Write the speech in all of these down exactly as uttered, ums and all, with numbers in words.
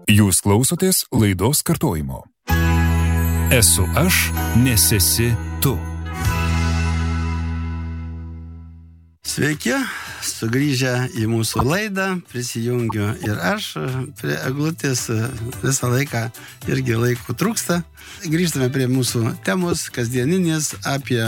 Jūs klausotės laidos kartojimo. Esu aš, nes esi tu. Sveiki, sugrįžę į mūsų laidą, prisijungiu ir aš prie eglutės visą laiką, irgi laiko trūksta. Grįžtame prie mūsų temos kasdieninės apie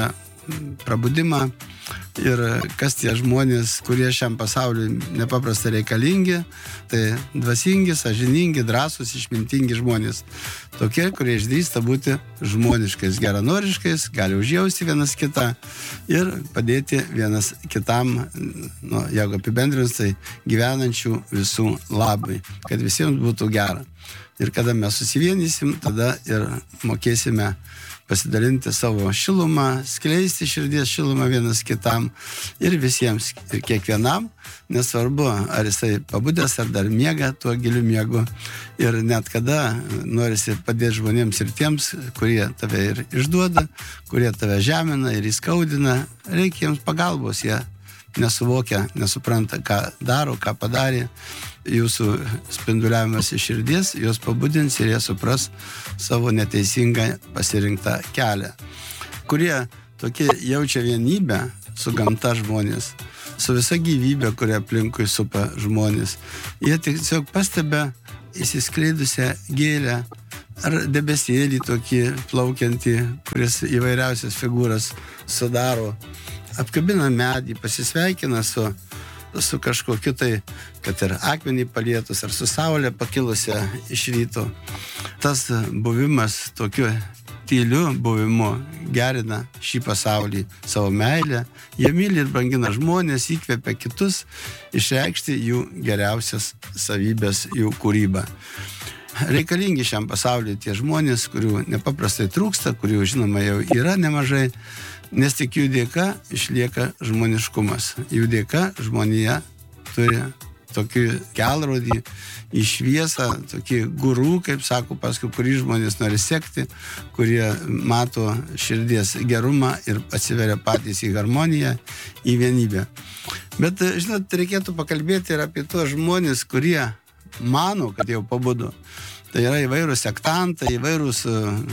prabudimą ir kas tie žmonės, kurie šiam pasauliui nepaprastai reikalingi, tai dvasingi, sąžiningi, drąsūs, išmintingi žmonės. Tokie, kurie išdrįsta būti žmoniškais, geranoriškais, gali užjausti vienas kitą ir padėti vienas kitam, nu, jeigu apibendrins, tai gyvenančių visų labai, kad visiems būtų gera. Ir kada mes susivienysim, tada ir mokėsime pasidalinti savo šilumą, skleisti širdies šilumą vienas kitam ir visiems, ir kiekvienam, nesvarbu, ar jisai pabudęs, ar dar miega tuo giliu miegu. Ir net kada norisi padėti žmonėms ir tiems, kurie tave ir išduoda, kurie tave žemina ir įskaudina, reikia jiems pagalbos, jie nesuvokia, nesupranta, ką daro, ką padarė. Jūsų spinduliavimas iš širdies, jos pabudins ir jie supras savo neteisingą pasirinktą kelią. Kurie tokie jaučia vienybę su gamta žmonės, su visa gyvybė, kuria aplinkui supa žmonės. Jie tiesiog pastebia įsiskleidusią gėlę ar debesėlį tokį plaukiantį, kuris įvairiausias figūras sudaro. Apkabina medį, pasisveikina su su kažkokiu tai, kad ir akmenį palietus, ar su saulė pakilusią iš ryto. Tas buvimas tokiu tyliu buvimu gerina šį pasaulį, savo meilę. Jie myli ir brangina žmonės, įkvepia kitus išreikšti jų geriausias savybės, jų kūrybą. Reikalingi šiam pasauliui tie žmonės, kurių nepaprastai trūksta, kurių žinoma jau yra nemažai, nes tik jų dėka išlieka žmoniškumas. Jų dėka žmonija turi tokį kelrodį į šviesą, tokį gurų, kaip sako, paskui kurį žmonės nori sekti, kurie mato širdies gerumą ir atsiveria patys į harmoniją, į vienybę. Bet, žinot, reikėtų pakalbėti ir apie tuos žmonės, kurie mano, kad jau pabudo. Tai yra įvairūs sektantai, įvairūs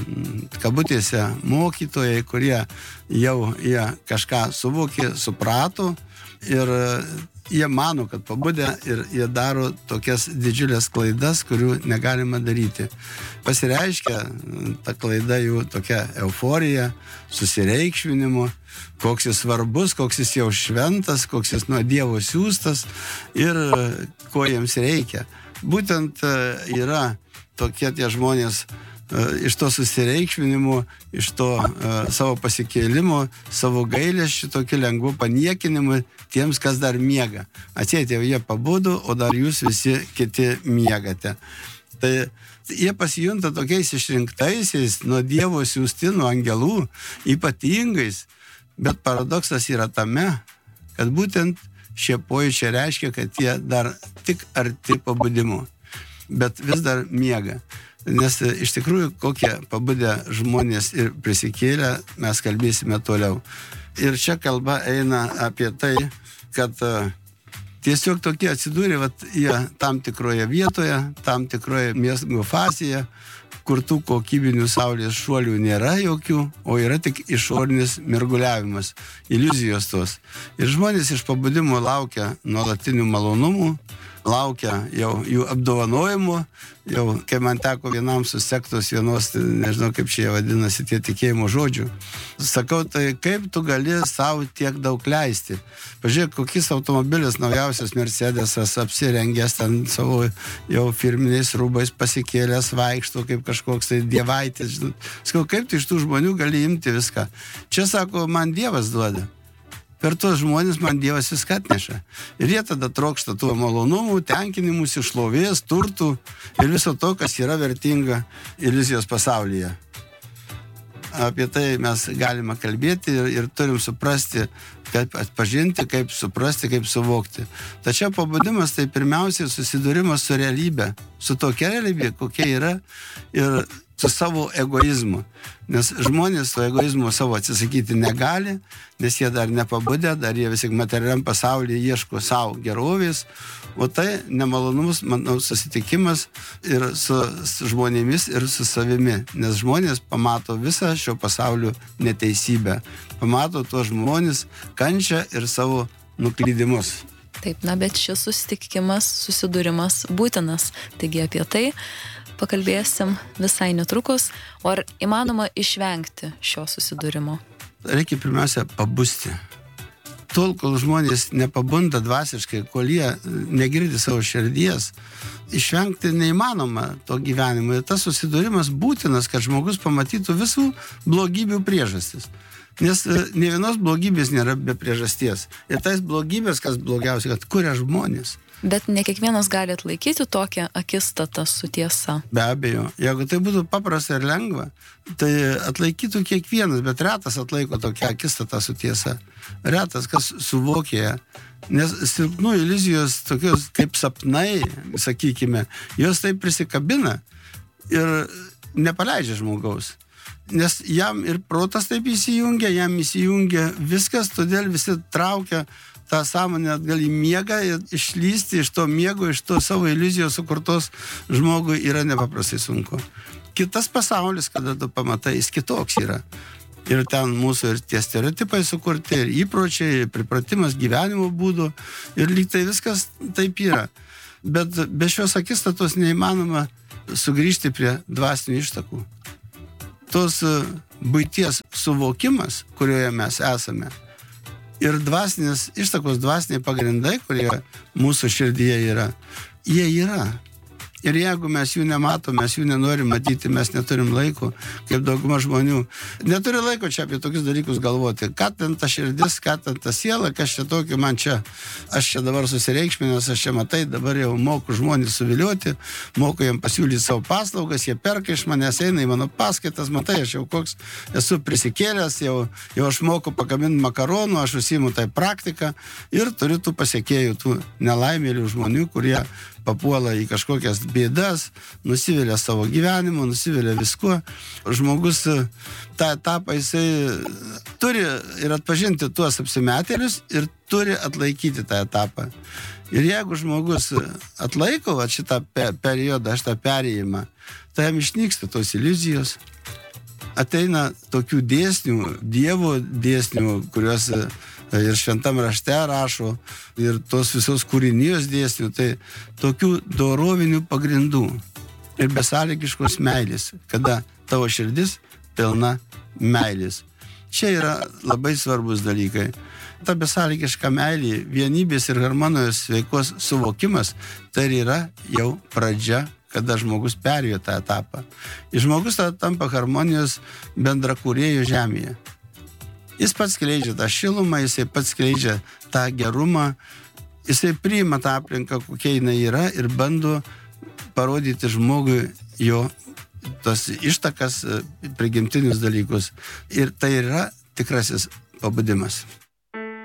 kabutėse mokytojai, kurie jau jie kažką suvokė, suprato ir jie mano, kad pabudę ir jie daro tokias didžiulės klaidas, kurių negalima daryti. Pasireiškia ta klaida jų tokia euforija, susireikšminimu, koks jis svarbus, koks jis jau šventas, koks jis nuo Dievo siųstas ir ko jiems reikia. Būtent yra tokie tie žmonės iš to susireikšminimo, iš to uh, savo pasikėlimo, savo gailesčių, tokiu lengvu paniekinimu tiems, kas dar miega. Atseit, jau jie pabudo, o dar jūs visi kiti miegate. Tai jie pasijunta tokiais išrinktaisiais, nuo Dievo siųsti, nuo angelų, ypatingais. Bet paradoksas yra tame, kad būtent šie pojūčiai reiškia, kad jie dar tik arti pabudimo, bet vis dar miega. Nes iš tikrųjų, kokie pabudę žmonės ir prisikėlę, mes kalbėsime toliau. Ir čia kalba eina apie tai, kad tiesiog tokie atsidūrė, vat, jie tam tikroje vietoje, tam tikroje miego fazėje, kur tų kokybinių saulės šuolių nėra jokių, o yra tik išorinis mirguliavimas, iliuzijos tos. Ir žmonės iš pabudimo laukia nuolatinių malonumų, laukia jau jų apdovanojimų, jau, kai man teko vienam susektos vienos, nežinau kaip čia vadinasi, tie tikėjimo žodžių. Sakau, tai kaip tu gali savo tiek daug leisti? Pažiūrėk, kokis automobilis naujausias Mercedesas apsirengęs ten savo jau firminiais rūbais pasikėlęs vaikšto kaip kažkoks tai dievaitis. Sakau, kaip tu iš tų žmonių gali imti viską? Čia, sako, man Dievas duoda. Per tuos žmonės man Dievas viską atneša. Ir jie tada trokšta tų malonumų, tenkinimus, šlovės, turtų ir viso to, kas yra vertinga iliuzijos pasaulyje. Apie tai mes galime kalbėti ir, ir turim suprasti, kaip atpažinti, kaip suprasti, kaip suvokti. Tačiau pabudimas tai pirmiausiai susidūrimas su realybė, su tokia realybė, kokia yra. Ir su savo egoizmu. Nes žmonės su egoizmu savo atsisakyti negali, nes jie dar nepabudę, dar jie vis tik materialiam pasaulyje ieško savo gerovės, o tai nemalonumus, manau, susitikimas ir su, su žmonėmis ir su savimi, nes žmonės pamato visą šio pasaulio neteisybę, pamato tuos žmonės kančią ir savo nuklydimus. Taip, na, bet šis susitikimas, susidūrimas būtinas, taigi apie tai pakalbėsim visai netrukus. O ar įmanoma išvengti šio susidūrimo? Reikia pirmiausia pabusti. Tol, kol žmonės nepabunda dvasiškai, kol jie negirdi savo širdies, išvengti neįmanoma to gyvenimo. Ir tas susidūrimas būtinas, kad žmogus pamatytų visų blogybių priežastis. Nes ne vienos blogybės nėra be priežasties. Ir tais blogybės, kas blogiausia, kad kuria žmonės. Bet ne kiekvienas gali atlaikyti tokią akistatą su tiesa. Be abejo. Jeigu tai būtų paprasta ir lengva, tai atlaikytų kiekvienas, bet retas atlaiko tokią akistatą su tiesa. Retas, kas suvokia. Nes silpnų iliuzijos, tokios kaip sapnai, sakykime, jos taip prisikabina ir nepaleidžia žmogaus. Nes jam ir protas taip įsijungia, jam įsijungia viskas, todėl visi traukia tą sąmonę atgal į miegą ir išlysti iš to miego, iš to savo iliuzijos sukurtos žmogui yra nepaprastai sunku. Kitas pasaulis, kada tu pamatai, jis kitoks yra. Ir ten mūsų ir tie stereotipai sukurti, ir įpročiai, ir pripratimas gyvenimo būdų, ir lyg tai viskas taip yra. Bet be šios akistatos neįmanoma sugrįžti prie dvasinių ištakų. Tos buities suvokimas, kurioje mes esame, ir dvasinės ištakos, dvasiniai pagrindai, kurie mūsų širdyje yra, jie yra. Ir jeigu mes jų nematom, mes jų nenorim matyti, mes neturim laiko, kaip dauguma žmonių. Neturi laiko čia apie tokius dalykus galvoti. Ką ten ta širdis, ką ten ta siela, kas čia tokio man čia. Aš čia dabar susireikšminęs, aš čia matai, dabar jau moku žmonės suvilioti, moku jiem pasiūlyti savo paslaugas, jie perka iš manęs, eina į mano paskaitas, matai, aš jau koks esu prisikėlęs, jau, jau aš moku pagaminti makaronų, aš užsiimu tai praktiką ir turiu tų pasiekėjų, tų nelaimėlių žmonių, kurie papuola į kažkokias bėdas, nusivilia savo gyvenimu, nusivilia viskuo. Žmogus tą etapą jisai turi ir atpažinti tuos apsimetėlius ir turi atlaikyti tą etapą. Ir jeigu žmogus atlaiko va, šitą pe periodą, šitą perėjimą, tai jam išnyksta tos iliuzijos. Ateina tokių dėsnių, Dievo dėsnių, kuriuos ir šventam rašte rašo, ir tos visos kūrinijos dėsnių, tai tokių dorovinių pagrindų ir besąlygiškos meilės, kada tavo širdis pilna meilės. Čia yra labai svarbus dalykai. Ta besąlygiška meilė, vienybės ir harmonijos sveikos suvokimas, tai yra jau pradžia, kada žmogus perėjo tą etapą. Ir žmogus tampa harmonijos bendrakūrėjų žemėje. Jis pats skleidžia tą šilumą, jisai pats skleidžia tą gerumą, jisai priima tą aplinką, kokia jinai yra ir bando parodyti žmogui jo tas ištakas, prigimtinius dalykus. Ir tai yra tikrasis pabudimas.